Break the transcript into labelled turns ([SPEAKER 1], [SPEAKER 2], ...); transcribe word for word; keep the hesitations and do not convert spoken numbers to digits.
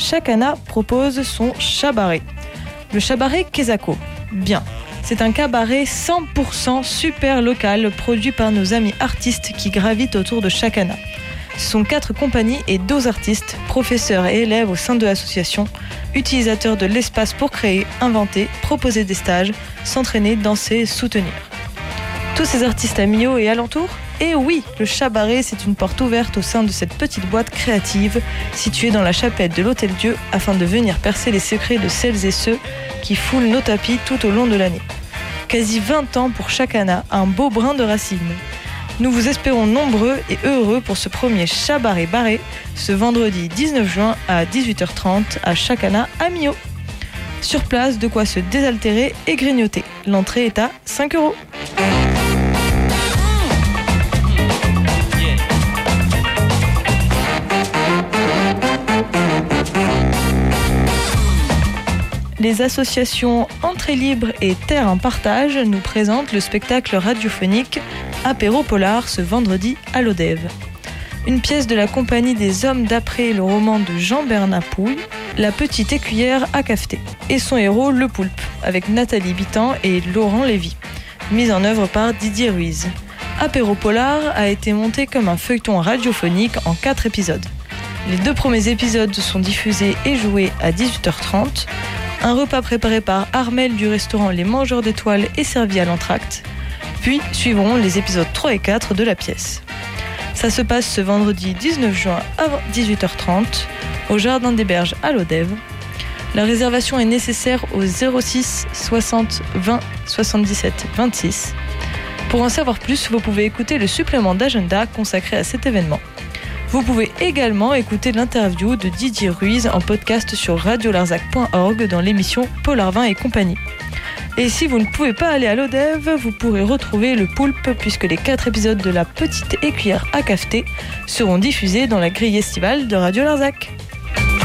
[SPEAKER 1] Chacana propose son cabaret. Le cabaret Kezako. Bien. C'est un cabaret cent pour cent super local produit par nos amis artistes qui gravitent autour de Chacana. Ce sont quatre compagnies et douze artistes, professeurs et élèves au sein de l'association, utilisateurs de l'espace pour créer, inventer, proposer des stages, s'entraîner, danser et soutenir. Tous ces artistes à Millau et alentours ? Et oui, le cabaret, c'est une porte ouverte au sein de cette petite boîte créative située dans la chapelle de l'Hôtel-Dieu afin de venir percer les secrets de celles et ceux qui foulent nos tapis tout au long de l'année. Quasi vingt ans pour Chacana, un beau brin de racines. Nous vous espérons nombreux et heureux pour ce premier cabaret barré ce vendredi dix-neuf juin à dix-huit heures trente à Chacana à Millau. Sur place, de quoi se désaltérer et grignoter. L'entrée est à cinq euros. Les associations Entrée Libre et Terre en Partage nous présentent le spectacle radiophonique Apéro Polar ce vendredi à l'Odève. Une pièce de la compagnie des Hommes d'après le roman de Jean-Bernard Pouille, La petite écuyère à cafeter, et son héros Le Poulpe, avec Nathalie Bitan et Laurent Lévy, mise en œuvre par Didier Ruiz. Apéro Polar a été monté comme un feuilleton radiophonique en quatre épisodes. Les deux premiers épisodes sont diffusés et joués à dix-huit heures trente. Un repas préparé par Armel du restaurant Les Mangeurs d'Étoiles est servi à l'entracte. Puis suivront les épisodes trois et quatre de la pièce. Ça se passe ce vendredi dix-neuf juin à dix-huit heures trente au Jardin des Berges à l'Odève. La réservation est nécessaire au zéro six soixante vingt soixante-dix-sept vingt-six. Pour en savoir plus, vous pouvez écouter le supplément d'agenda consacré à cet événement. Vous pouvez également écouter l'interview de Didier Ruiz en podcast sur radio larzac point org dans l'émission Polar Vin et compagnie. Et si vous ne pouvez pas aller à l'Odève, vous pourrez retrouver le Poulpe puisque les quatre épisodes de La petite écuyère à cafeter seront diffusés dans la grille estivale de Radio Larzac.